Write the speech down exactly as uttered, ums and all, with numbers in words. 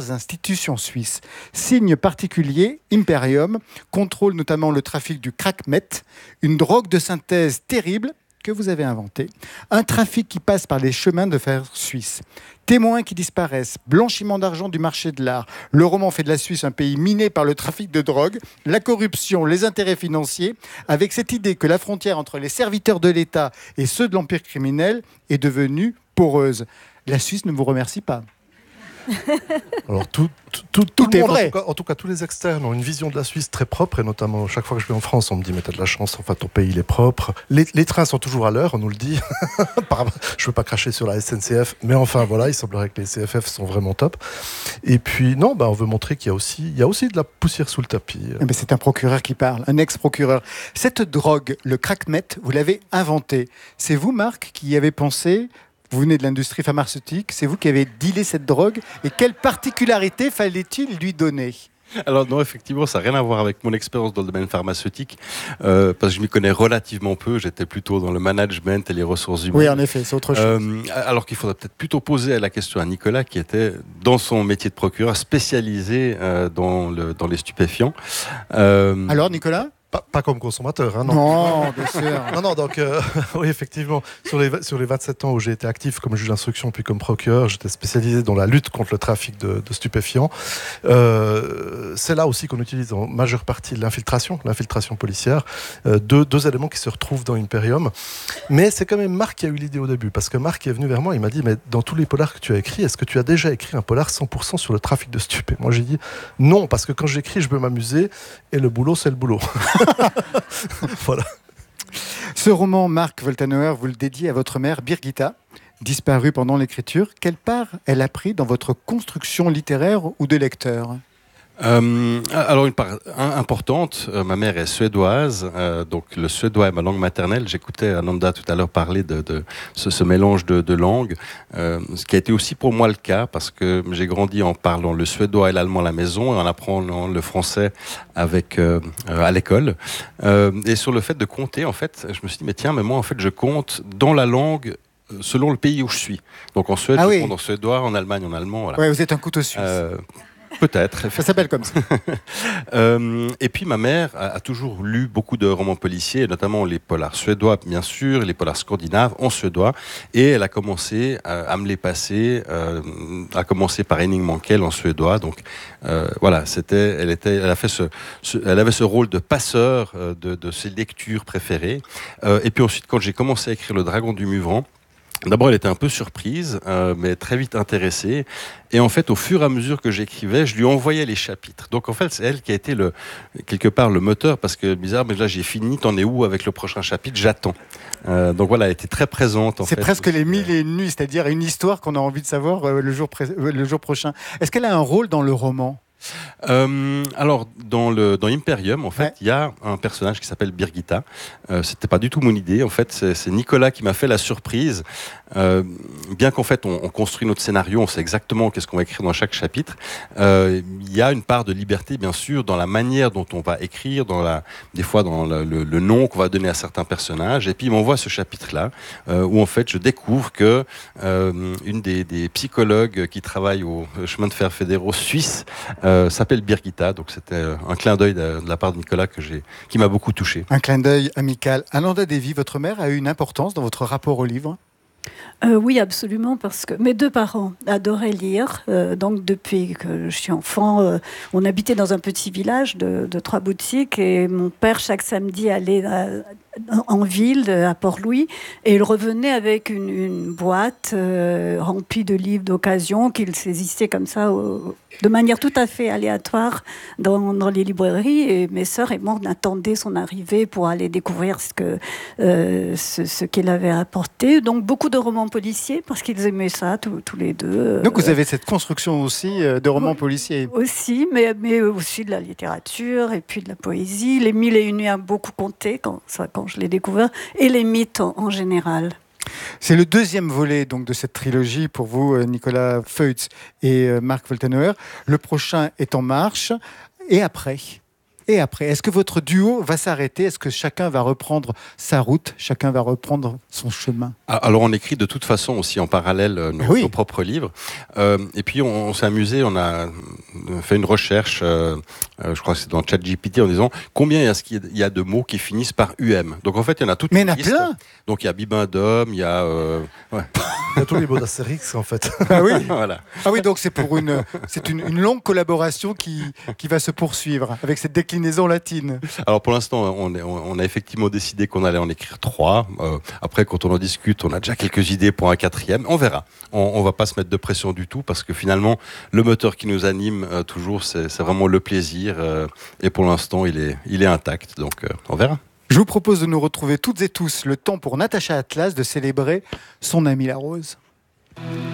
diverses institutions suisses. Signe particulier, Imperium contrôle notamment le trafic du crack meth, une drogue de synthèse terrible que vous avez inventée. Un trafic qui passe par les chemins de fer suisses. Témoins qui disparaissent, blanchiment d'argent du marché de l'art. Le roman fait de la Suisse un pays miné par le trafic de drogue, la corruption, les intérêts financiers, avec cette idée que la frontière entre les serviteurs de l'État et ceux de l'empire criminel est devenue poreuse. La Suisse ne vous remercie pas. Alors tout, tout, tout, tout, tout le est monde, vrai. En tout, cas, en tout cas, tous les externes ont une vision de la Suisse très propre, et notamment chaque fois que je vais en France, on me dit mais t'as de la chance, enfin ton pays il est propre. Les, les trains sont toujours à l'heure, on nous le dit. Je veux pas cracher sur la S N C F, mais enfin voilà, il semblerait que les C F F sont vraiment top. Et puis non, bah, on veut montrer qu'il y a aussi, il y a aussi de la poussière sous le tapis. Mais c'est un procureur qui parle, un ex-procureur. Cette drogue, le crack meth, vous l'avez inventée. C'est vous, Marc, qui y avez pensé. Vous venez de l'industrie pharmaceutique, c'est vous qui avez dealé cette drogue. Et quelle particularité fallait-il lui donner ? Alors non, effectivement, ça n'a rien à voir avec mon expérience dans le domaine pharmaceutique, euh, parce que je m'y connais relativement peu. J'étais plutôt dans le management et les ressources humaines. Oui, en effet, c'est autre chose. Euh, alors qu'il faudrait peut-être plutôt poser la question à Nicolas, qui était, dans son métier de procureur, spécialisé euh, dans, le, dans les stupéfiants. Euh... Alors, Nicolas ? Pas, pas comme consommateur, hein, non. Non, bien sûr. non, non, donc, euh, oui, effectivement, sur les, sur les vingt-sept ans où j'ai été actif comme juge d'instruction puis comme procureur, j'étais spécialisé dans la lutte contre le trafic de, de stupéfiants. Euh, c'est là aussi qu'on utilise en majeure partie l'infiltration, l'infiltration policière. Euh, deux, deux éléments qui se retrouvent dans Imperium. Mais c'est quand même Marc qui a eu l'idée au début, parce que Marc est venu vers moi, il m'a dit, mais dans tous les polars que tu as écrits, est-ce que tu as déjà écrit un polar cent pour cent sur le trafic de stupé ? Moi, j'ai dit non, parce que quand j'écris, je veux m'amuser, et le boulot, c'est le boulot. Voilà. Ce roman, Marc Woltenauer, vous le dédiez à votre mère Birgitta, disparue pendant l'écriture. Quelle part elle a pris dans votre construction littéraire ou de lecteur ? Euh, alors une part importante, euh, ma mère est suédoise, euh, donc le suédois est ma langue maternelle. J'écoutais Ananda tout à l'heure parler de, de ce, ce mélange de, de langues, euh, ce qui a été aussi pour moi le cas, parce que j'ai grandi en parlant le suédois et l'allemand à la maison, et en apprenant le français avec, euh, à l'école. Euh, et sur le fait de compter, en fait, je me suis dit, mais tiens, mais moi en fait je compte dans la langue selon le pays où je suis. Donc en Suède, ah je oui. compte en suédois, en Allemagne, en allemand. Voilà. Ouais, vous êtes un couteau suisse. Euh, Peut-être. Ça s'appelle comme ça. euh, et puis ma mère a, a toujours lu beaucoup de romans policiers, notamment les polars suédois, bien sûr, les polars scandinaves en suédois. Et elle a commencé à, à me les passer, euh, à commencer par Henning Mankell en suédois. Donc euh, voilà, c'était, elle était, elle a fait ce, ce, elle avait ce rôle de passeur euh, de, de ses lectures préférées. Euh, et puis ensuite, quand j'ai commencé à écrire Le Dragon du Muvran, d'abord, elle était un peu surprise, euh, mais très vite intéressée. Et en fait, au fur et à mesure que j'écrivais, je lui envoyais les chapitres. Donc, en fait, c'est elle qui a été le, quelque part le moteur, parce que bizarre, mais là, j'ai fini. T'en es où avec le prochain chapitre ? J'attends. Euh, donc voilà, elle était très présente. En c'est fait, presque aussi, les mille et une nuits, c'est-à-dire une histoire qu'on a envie de savoir euh, le, jour pré- euh, le jour prochain. Est-ce qu'elle a un rôle dans le roman ? Euh, alors dans le dans Imperium en fait il ouais. y a un personnage qui s'appelle Birgitta. Euh, c'était pas du tout mon idée en fait, c'est, c'est Nicolas qui m'a fait la surprise. Euh, bien qu'en fait on, on construit notre scénario, on sait exactement qu'est-ce qu'on va écrire dans chaque chapitre. Euh, il y a une part de liberté bien sûr dans la manière dont on va écrire, dans la des fois dans le, le, le nom qu'on va donner à certains personnages. Et puis il m'envoie ce chapitre là euh, où en fait je découvre que euh, une des, des psychologues qui travaille au chemin de fer fédéraux suisse Euh, s'appelle Birgitta, donc c'était un clin d'œil de, de la part de Nicolas que j'ai, qui m'a beaucoup touché. Un clin d'œil amical. Ananda Devi, votre mère a eu une importance dans votre rapport au livre ? Euh, oui, absolument, parce que mes deux parents adoraient lire. Euh, donc, depuis que je suis enfant, euh, on habitait dans un petit village de, de trois boutiques et mon père, chaque samedi, allait à, en ville, à Port-Louis, et il revenait avec une, une boîte euh, remplie de livres d'occasion qu'il saisissait comme ça, au, de manière tout à fait aléatoire dans, dans les librairies. Et mes sœurs et moi, on attendait son arrivée pour aller découvrir ce, que, euh, ce, ce qu'il avait apporté. Donc, beaucoup de romans policiers, parce qu'ils aimaient ça, tous, tous les deux. Donc, vous avez cette construction aussi de romans oui, policiers. Aussi, mais, mais aussi de la littérature et puis de la poésie. Les Mille et une nuits a beaucoup compté quand, ça, quand je l'ai découvert, et les mythes en, en général. C'est le deuxième volet donc, de cette trilogie pour vous, Nicolas Feutz et Marc Woltenauer. Le prochain est en marche. Et après ? et après? Est-ce que votre duo va s'arrêter? Est-ce que chacun va reprendre sa route? Chacun va reprendre son chemin? Alors on écrit de toute façon aussi en parallèle euh, nos, Oui. nos propres livres. Euh, et puis on, on s'est amusé, on a fait une recherche, euh, euh, je crois que c'est dans ChatGPT, en disant combien est-ce qu'il y a de mots qui finissent par U M. Donc en fait il y en a toute Mais il une y en a liste. plein. Donc il y a Bibendum, il y a... Euh, ouais. Il y a tous les mots d'Astérix en fait. Ah oui. Voilà. Ah oui, donc c'est pour une, c'est une, une longue collaboration qui, qui va se poursuivre avec cette déclinaison latine. Alors pour l'instant, on, est- on a effectivement décidé qu'on allait en écrire trois. Euh, après, quand on en discute, on a déjà quelques idées pour un quatrième. On verra. On, on va pas se mettre de pression du tout parce que finalement, le moteur qui nous anime euh, toujours, c'est, c'est vraiment le plaisir. euh, et pour l'instant, il est, il est intact. Donc, euh, on verra. Je vous propose de nous retrouver toutes et tous le temps pour Natacha Atlas de célébrer son amie la rose.